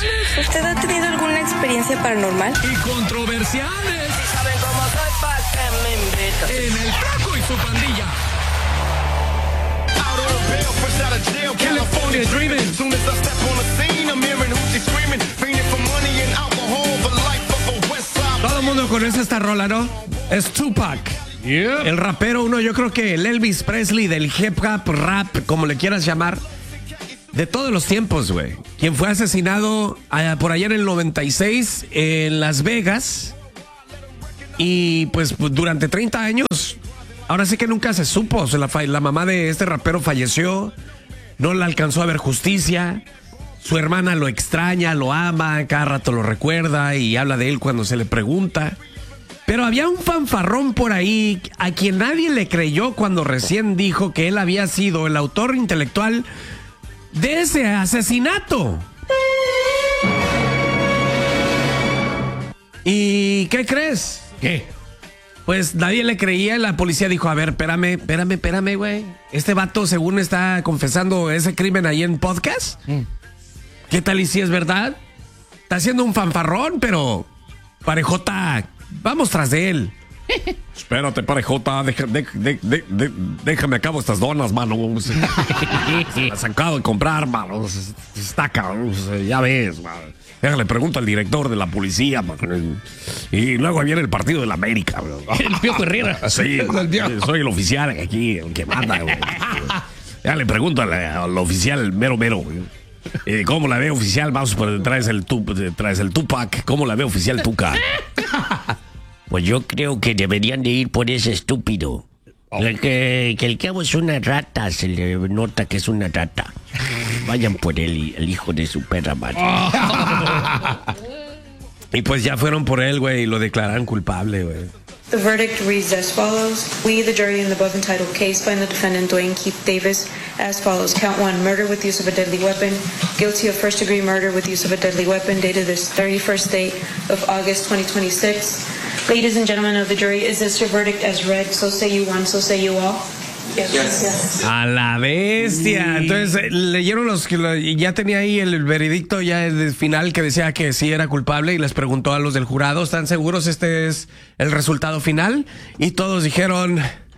¿Usted ha tenido alguna experiencia paranormal? Y controversiales. ¿Saben cómo soy? Pa' que me invitan. En el Flaco y su pandilla. California Dreaming. Todo el mundo conoce esta rola, ¿no? Es Tupac. Yeah. El rapero, yo creo que el Elvis Presley del hip hop, rap, como le quieras llamar, de todos los tiempos, güey. Quien fue asesinado por allá en el 96 en Las Vegas. Y pues durante 30 años, ahora sí que nunca se supo. O sea, la mamá de este rapero falleció, no la alcanzó a ver justicia. Su hermana lo extraña, lo ama, cada rato lo recuerda y habla de él cuando se le pregunta. Pero había un fanfarrón por ahí a quien nadie le creyó cuando recién dijo que él había sido el autor intelectual de ese asesinato. ¿Y qué crees? ¿Qué? Pues nadie le creía, la policía dijo, a ver, espérame, güey. Este vato según está confesando ese crimen ahí en podcast. ¿Qué tal y si es verdad? Está haciendo un fanfarrón, pero parejota, vamos tras de él. Espérate, parejota, déjame acabo estas donas, mano. Las acabo de comprar, mano. Está cabrón, ya ves, mano. Déjale, pregunto al director de la policía, mano. Y luego viene el partido de la América, bro. El Piojo Herrera. Sí, soy el oficial aquí, el que manda, güey. Déjale, pregunto al oficial mero, güey. ¿Cómo la ve oficial? Vamos por detrás del Tupac. ¿Cómo la ve oficial Tuca? Pues yo creo que deberían de ir por ese estúpido. Que el cabo es una rata, se le nota que es una rata. Vayan por él, el hijo de su perra madre. Y pues ya fueron por él, güey, y lo declararon culpable, güey. The verdict reads as follows. We, the jury in the above entitled case, find the defendant Dwayne Keith Davis as follows. Count 1, murder with use of a deadly weapon. Guilty of first-degree murder with use of a deadly weapon, dated this 31st day of August 2026. Ladies and gentlemen of the jury, is this your verdict as read? So say you one, so say you all. Yes. A la bestia. Entonces leyeron ya tenía ahí el veredicto ya el final que decía que sí era culpable y les preguntó a los del jurado, ¿están seguros este es el resultado final? Y todos dijeron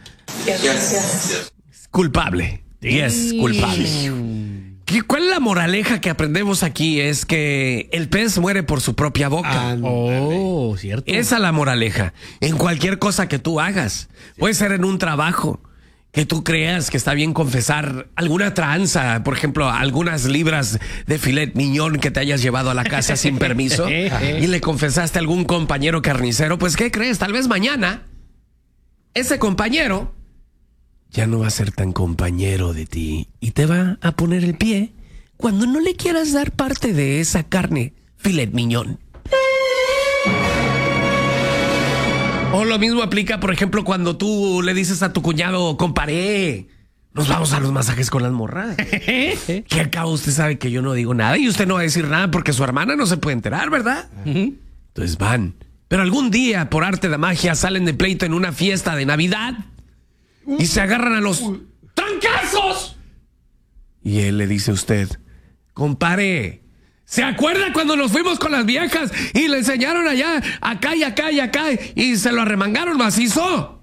culpable. Yes, culpable. ¿Cuál es la moraleja que aprendemos aquí? Es que el pez muere por su propia boca. Oh, cierto. Esa es la moraleja. En cualquier cosa que tú hagas. Puede ser en un trabajo que tú creas que está bien confesar alguna tranza, por ejemplo, algunas libras de filet mignon que te hayas llevado a la casa sin permiso y le confesaste a algún compañero carnicero, pues ¿qué crees? Tal vez mañana ese compañero ya no va a ser tan compañero de ti y te va a poner el pie cuando no le quieras dar parte de esa carne filet mignon. O lo mismo aplica, por ejemplo, cuando tú le dices a tu cuñado, comparé, nos vamos a los masajes con las morras. Que acá usted sabe que yo no digo nada y usted no va a decir nada porque su hermana no se puede enterar, ¿verdad? Entonces van. Pero algún día, por arte de magia, salen de pleito en una fiesta de Navidad y se agarran a los trancazos. Y él le dice a usted, comparé, ¿se acuerda cuando nos fuimos con las viejas y le enseñaron allá, acá y acá y acá y se lo arremangaron macizo?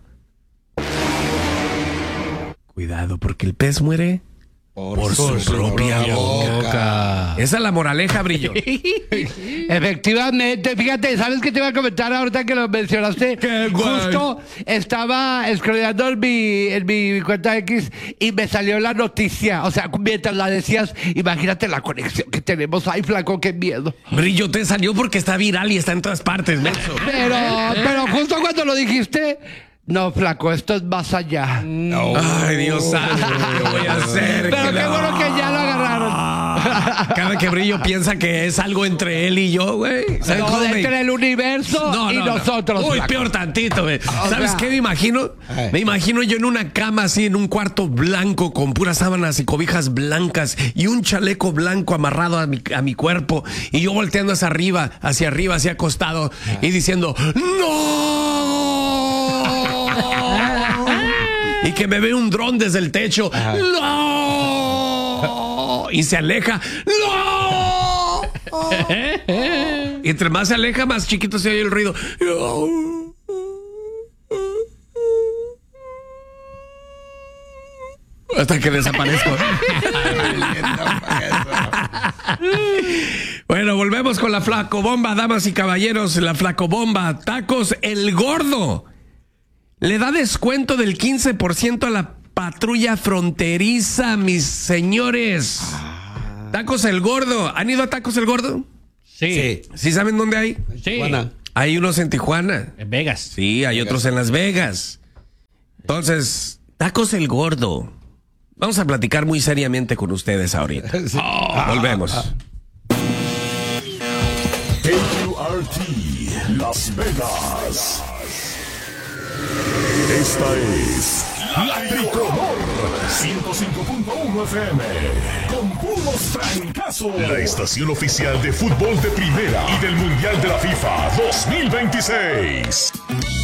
Cuidado, porque el pez muere por su propia boca. Esa es la moraleja, Brillo. Efectivamente, fíjate, ¿sabes qué te iba a comentar ahorita que lo mencionaste? Justo estaba scrolleando en mi cuenta X y me salió la noticia. O sea, mientras la decías, imagínate la conexión que tenemos. Ay, flaco, qué miedo. Brillo, te salió porque está viral y está en todas partes, menso. Pero justo cuando lo dijiste... No, flaco, esto es más allá. No. Ay, Dios santo, ¿qué voy a hacer? Pero qué bueno que ya lo agarraron. Cada que Brillo piensa que es algo entre él y yo, güey. No, entre el universo y nosotros. Uy, flaco. Peor tantito, güey. ¿Sabes qué me imagino? Me imagino yo en una cama así, en un cuarto blanco, con puras sábanas y cobijas blancas y un chaleco blanco amarrado a mi cuerpo. Y yo volteando hacia arriba, hacia acostado y diciendo, ¡no! Y que me ve un dron desde el techo. ¡No! Y se aleja. ¡No! Y entre más se aleja, más chiquito se oye el ruido. Hasta que desaparezco. Bueno, volvemos con la flacobomba, damas y caballeros. La flacobomba, Tacos El Gordo. Le da descuento del 15% a la patrulla fronteriza, mis señores. Tacos El Gordo. ¿Han ido a Tacos El Gordo? Sí. ¿Sí saben dónde hay? Sí. Tijuana. Hay unos en Tijuana. En Vegas. Sí, hay otros en Las Vegas. Entonces, Tacos El Gordo. Vamos a platicar muy seriamente con ustedes ahorita. Volvemos. KQRT Las Vegas. Esta es La Tricolor 105.1 FM con puros trancazos. La estación oficial de fútbol de primera y del Mundial de la FIFA 2026.